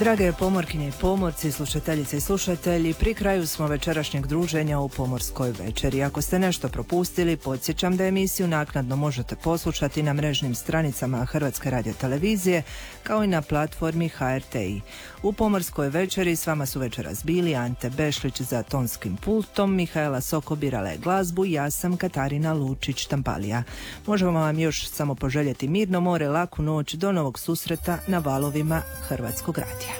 Drage pomorkinje i pomorci, slušateljice i slušatelji, pri kraju smo večerašnjeg druženja u Pomorskoj večeri. Ako ste nešto propustili, podsjećam da emisiju naknadno možete poslušati na mrežnim stranicama Hrvatske radiotelevizije, kao i na platformi HRTI. U Pomorskoj večeri s vama su večeras bili Ante Bešlić za tonskim pultom, Mihaela Soko birala je glazbu, ja sam Katarina Lučić-Tampalija. Možemo vam još samo poželjeti mirno more, laku noć, do novog susreta na valovima Hrvatskog radija.